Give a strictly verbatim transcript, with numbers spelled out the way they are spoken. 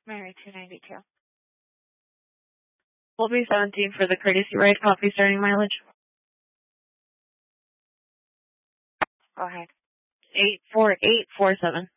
Mary two ninety-two. Colby seventeen for the courtesy ride, copy starting mileage. Go ahead. eight four eight four seven.